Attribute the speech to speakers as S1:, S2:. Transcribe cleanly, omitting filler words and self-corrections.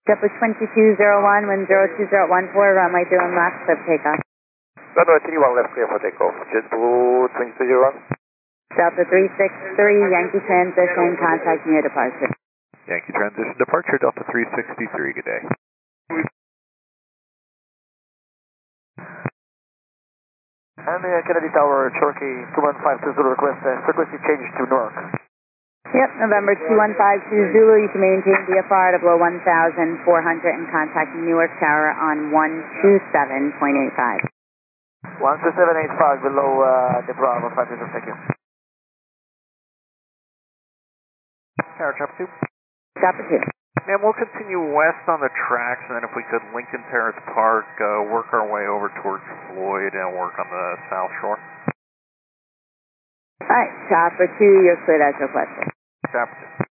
S1: JetBlue 2201, wind 02014, runway 21 left, clear for takeoff.
S2: Runway 31 left, clear for takeoff. JetBlue 2201.
S1: Delta 363, Yankee transition, contact near departure.
S3: Yankee transition departure, Delta 363, good day.
S2: And the Kennedy Tower, Cherokee 21520 request frequency change to Newark.
S1: Yep, November 2152 Zulu, you can maintain VFR to below 1,400 and contact Newark Tower on 127.85.
S2: 12785 below the Bravo, 5 minutes, thank you. Tower, Chopper 2.
S1: Chopper 2.
S3: Ma'am, we'll continue west on the tracks, and then if we could, Lincoln Terrace Park, work our way over towards Floyd and work on the South Shore.
S1: Alright, Chopper 2, you're cleared as requested.
S3: Chopper 2.